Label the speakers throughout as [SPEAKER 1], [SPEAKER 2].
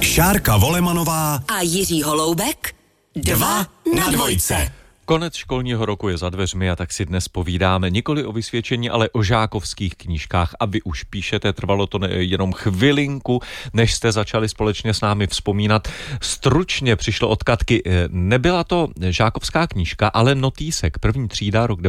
[SPEAKER 1] Šárka Volemanová
[SPEAKER 2] a Jiří Holoubek 2 na dvojce.
[SPEAKER 3] Konec školního roku je za dveřmi a tak si dnes povídáme nikoli o vysvědčení, ale o žákovských knížkách. A vy už píšete, trvalo to jenom chvilinku, než jste začali společně s námi vzpomínat. Stručně přišlo od Katky. Nebyla to žákovská knížka, ale notýsek. První třída, rok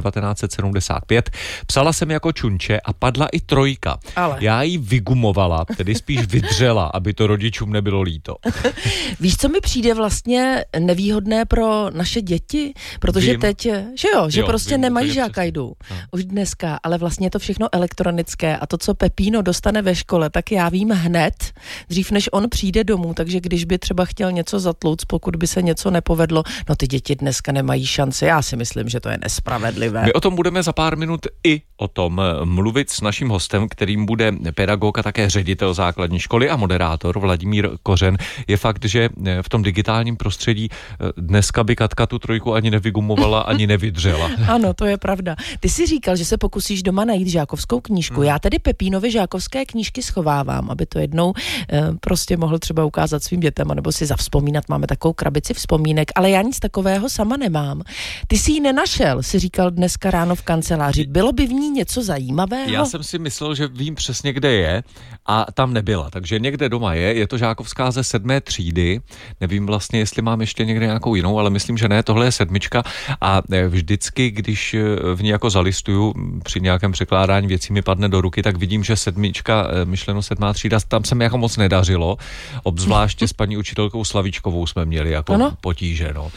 [SPEAKER 3] 1975. Psala jsem jako čunče a padla i 3. Ale. Já ji vygumovala, tedy spíš vydřela, aby to rodičům nebylo líto.
[SPEAKER 4] Víš, co mi přijde vlastně nevýhodné pro naše děti? Protože teď, že prostě nemají žákajdu už dneska, ale vlastně je to všechno elektronické a to, co Pepíno dostane ve škole, tak já vím hned, dřív než on přijde domů, takže když by třeba chtěl něco zatlouct, pokud by se něco nepovedlo, no ty děti dneska nemají šanci, já si myslím, že to je nespravedlivé.
[SPEAKER 3] My o tom budeme za pár minut i o tom mluvit s naším hostem, kterým bude pedagog a také ředitel základní školy a moderátor Vladimír Kořen. Je fakt, že v tom digitálním prostředí dneska by Katka tu 3 ani nevygumovala, ani nevydřela.
[SPEAKER 4] Ano, to je pravda. Ty jsi říkal, že se pokusíš doma najít žákovskou knížku. Já tedy Pepínovi žákovské knížky schovávám, aby to jednou prostě mohl třeba ukázat svým dětem, nebo si zavzpomínat. Máme takovou krabici vzpomínek, ale já nic takového sama nemám. Ty jsi ji nenašel, si říkal dneska ráno v kanceláři. Bylo by v ní něco zajímavého?
[SPEAKER 3] Já jsem si myslel, že vím přesně, kde je a tam nebyla. Takže někde doma je to žákovská ze 7. třídy. Nevím vlastně, jestli mám ještě někde nějakou jinou, ale myslím, že ne, tohle je 7. A vždycky, když v ní jako zalistuju, při nějakém překládání věcí mi padne do ruky, tak vidím, že 7, myšleno 7. třída, tam se mi jako moc nedařilo. Obzvláště s paní učitelkou Slavíčkovou jsme měli jako potíže. No.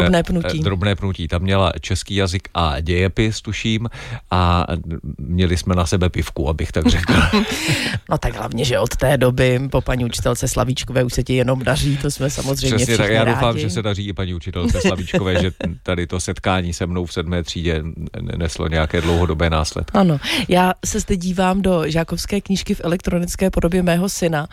[SPEAKER 3] Drobné pnutí. Tam měla český jazyk a dějepis, tuším, a měli jsme na sebe pivku, abych tak řekl.
[SPEAKER 4] No tak hlavně, že od té doby po paní učitelce Slavíčkové už se ti jenom daří, to jsme samozřejmě
[SPEAKER 3] přesně
[SPEAKER 4] všichni
[SPEAKER 3] tak, já doufám,
[SPEAKER 4] rádi.
[SPEAKER 3] že se daří i paní učitelce Slavíčkové, že tady to setkání se mnou v 7. třídě neslo nějaké dlouhodobé následky.
[SPEAKER 4] Ano, já se zde dívám do žákovské knížky v elektronické podobě mého syna,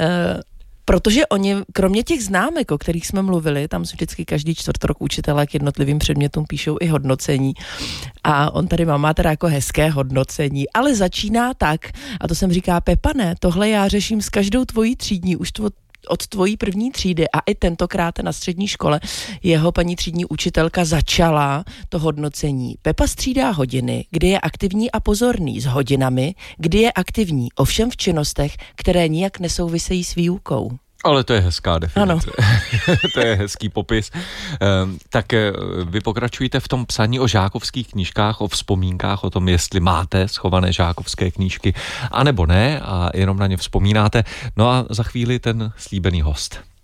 [SPEAKER 4] protože oni, kromě těch známek, o kterých jsme mluvili, tam vždycky každý čtvrtrok učitelé k jednotlivým předmětům píšou i hodnocení. A on tady má teda jako hezké hodnocení, ale začíná tak, a to jsem říká, Pepane, tohle já řeším s každou tvojí třídní, už od tvojí první třídy a i tentokrát na střední škole jeho paní třídní učitelka začala to hodnocení. Pepa střídá hodiny, kdy je aktivní a pozorný, s hodinami, kdy je aktivní, ovšem v činnostech, které nijak nesouvisejí s výukou.
[SPEAKER 3] Ale to je hezká definice. To je hezký popis. Tak vy pokračujete v tom psaní o žákovských knížkách, o vzpomínkách, o tom, jestli máte schované žákovské knížky, anebo ne, a jenom na ně vzpomínáte. No a za chvíli ten slíbený host.